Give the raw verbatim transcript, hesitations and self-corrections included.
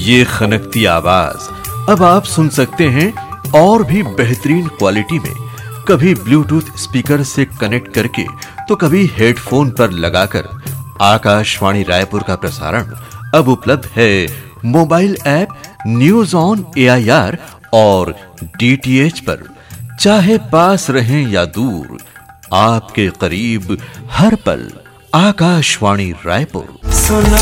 ये खनकती आवाज अब आप सुन सकते हैं और भी बेहतरीन क्वालिटी में, कभी ब्लूटूथ स्पीकर से कनेक्ट करके तो कभी हेडफोन पर लगाकर। आकाशवाणी रायपुर का प्रसारण अब उपलब्ध है mobile app news on AIR और डीटीएच पर। चाहे पास रहें या दूर, आपके करीब हर पल आकाशवाणी रायपुर। सुना